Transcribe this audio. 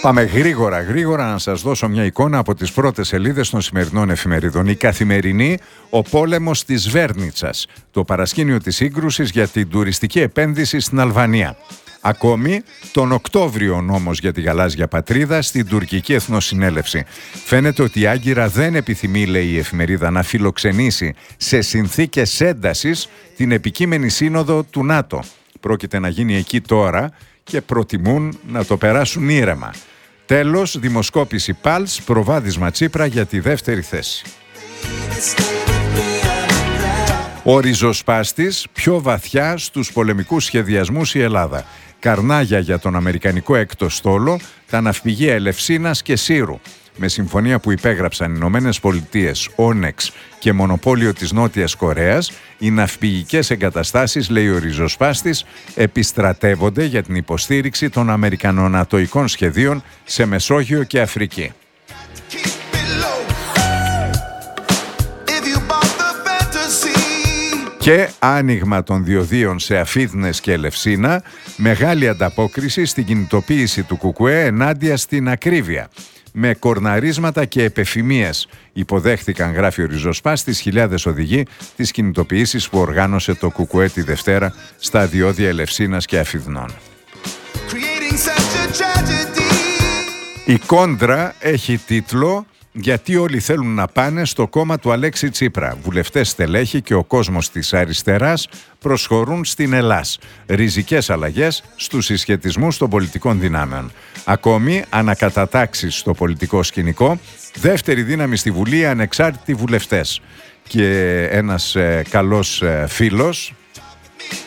Πάμε γρήγορα να σας δώσω μια εικόνα από τις πρώτες σελίδες των σημερινών εφημερίδων. Η Καθημερινή, ο πόλεμος της Βέρνιτσας, το παρασκήνιο της σύγκρουσης για την τουριστική επένδυση στην Αλβανία. Ακόμη, τον Οκτώβριο ο νόμος για τη γαλάζια πατρίδα στην τουρκική εθνοσυνέλευση. Φαίνεται ότι η Άγκυρα δεν επιθυμεί, λέει η εφημερίδα, να φιλοξενήσει σε συνθήκες έντασης την επικείμενη σύνοδο του ΝΑΤΟ. Πρόκειται να γίνει εκεί τώρα και προτιμούν να το περάσουν ήρεμα. Τέλος, δημοσκόπηση Pulse, προβάδισμα Τσίπρα για τη δεύτερη θέση. Ο ριζοσπάστης, πιο βαθιά στους πολεμικούς σχεδιασμούς η Ελλάδα. Καρνάγια για τον αμερικανικό έκτο στόλο, τα ναυπηγεία Ελευσίνας και Σύρου. Με συμφωνία που υπέγραψαν οι Ηνωμένες Πολιτείες, Όνεξ και μονοπόλιο της Νότιας Κορέας, οι ναυπηγικές εγκαταστάσεις, λέει ο ριζοσπάστης, επιστρατεύονται για την υποστήριξη των αμερικανονατοικών σχεδίων σε Μεσόγειο και Αφρική. Και άνοιγμα των διοδίων σε Αφίδνες και Ελευσίνα, μεγάλη ανταπόκριση στην κινητοποίηση του ΚΚΕ ενάντια στην ακρίβεια. Με κορναρίσματα και επεφημίες υποδέχθηκαν, γράφει ο ριζοσπάστης, χιλιάδες οδηγοί τις κινητοποιήσεις που οργάνωσε το ΚΚΕ τη Δευτέρα στα διόδια Ελευσίνας και Αφιδνών. Η Κόντρα έχει τίτλο «Γιατί όλοι θέλουν να πάνε στο κόμμα του Αλέξη Τσίπρα. Βουλευτές, στελέχη και ο κόσμος της αριστεράς προσχωρούν στην Ελλάς. Ριζικές αλλαγές στους συσχετισμούς των πολιτικών δυνάμεων». Ακόμη, ανακατατάξεις στο πολιτικό σκηνικό, δεύτερη δύναμη στη Βουλή, ανεξάρτητοι βουλευτές. Και ένας καλός φίλος,